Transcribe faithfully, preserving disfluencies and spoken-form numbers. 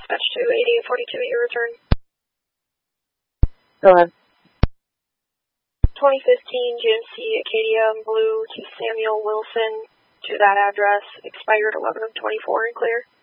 dispatch to eighty-eight forty-two at your return. Go ahead. twenty fifteen G M C Acadia Blue to Samuel Wilson to that address, expired eleven of twenty-four and clear.